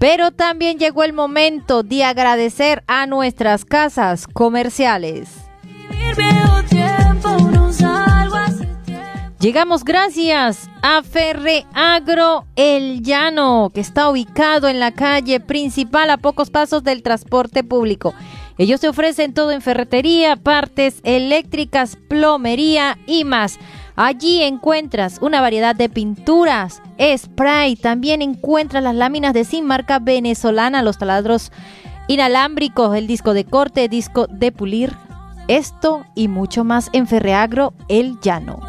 Pero también llegó el momento de agradecer a nuestras casas comerciales. Llegamos gracias a Ferreagro El Llano, que está ubicado en la calle principal a pocos pasos del transporte público. Ellos te ofrecen todo en ferretería, partes eléctricas, plomería y más. Allí encuentras una variedad de pinturas, spray, también encuentras las láminas de zinc marca venezolana, los taladros inalámbricos, el disco de corte, disco de pulir, esto y mucho más en Ferreagro El Llano.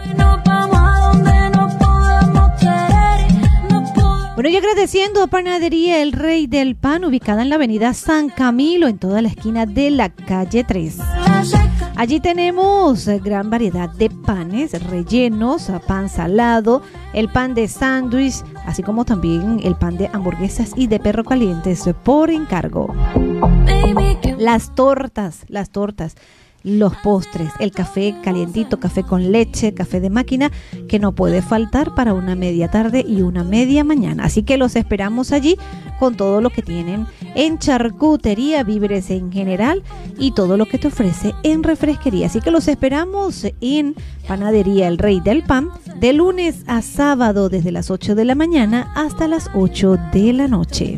Bueno, y agradeciendo a Panadería El Rey del Pan, ubicada en la avenida San Camilo, en toda la esquina de la calle 3. Allí tenemos gran variedad de panes rellenos, pan salado, el pan de sándwich, así como también el pan de hamburguesas y de perro calientes por encargo. Las tortas, los postres, el café calientito, café con leche, café de máquina, que no puede faltar para una media tarde y una media mañana. Así que los esperamos allí con todo lo que tienen en charcutería, víveres en general y todo lo que te ofrece en refresquería. Así que los esperamos en Panadería El Rey del Pan de lunes a sábado desde las 8 de la mañana hasta las 8 de la noche.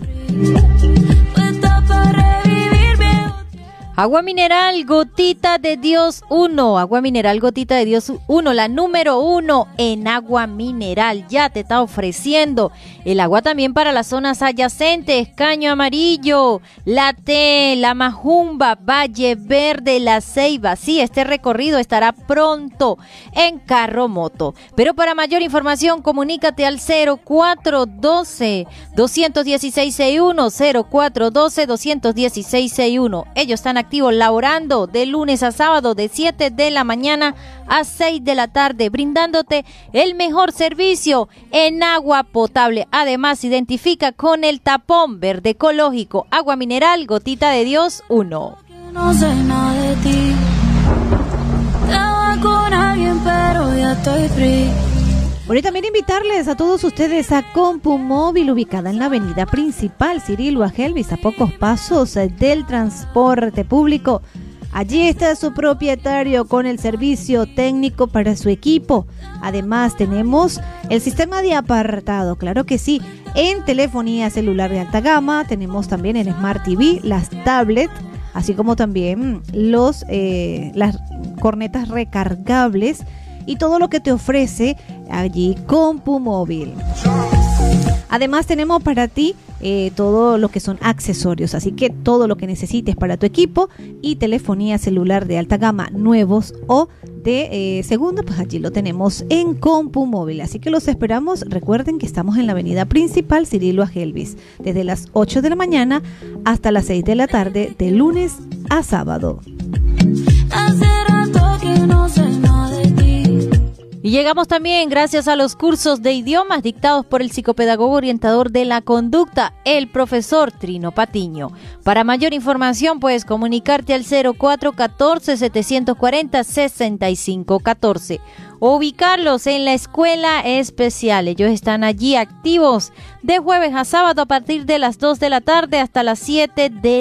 Agua mineral Gotita de Dios 1, agua mineral Gotita de Dios 1, la número 1 en agua mineral, ya te está ofreciendo el agua también para las zonas adyacentes, Caño Amarillo, La T, La Majumba, Valle Verde, La Ceiba. Sí, este recorrido estará pronto en carro moto, pero para mayor información comunícate al 0412-216-61, 0412-216-61. Ellos están activos laborando de lunes a sábado de 7 de la mañana a 6 de la tarde, brindándote el mejor servicio en agua potable. Además, identifica con el tapón verde ecológico, agua mineral Gotita de Dios 1. No sé nada de ti. Estaba con alguien, pero ya estoy free. Bueno, y también invitarles a todos ustedes a CompuMóvil, ubicada en la avenida principal Cirilo Agelvis, a pocos pasos del transporte público. Allí está su propietario con el servicio técnico para su equipo. Además, tenemos el sistema de apartado, claro que sí, en telefonía celular de alta gama. Tenemos también el Smart TV, las tablets, así como también las cornetas recargables y todo lo que te ofrece allí CompuMóvil. Además tenemos para ti todo lo que son accesorios, así que todo lo que necesites para tu equipo y telefonía celular de alta gama, nuevos o de segunda, pues allí lo tenemos en CompuMóvil. Así que los esperamos. Recuerden que estamos en la avenida principal Cirilo Agelvis, desde las 8 de la mañana hasta las 6 de la tarde, de lunes a sábado. Hace rato que no sé nada de ti. Y llegamos también gracias a los cursos de idiomas dictados por el psicopedagogo orientador de la conducta, el profesor Trino Patiño. Para mayor información puedes comunicarte al 0414-740-6514 o ubicarlos en la escuela especial. Ellos están allí activos de jueves a sábado a partir de las 2 de la tarde hasta las 7 de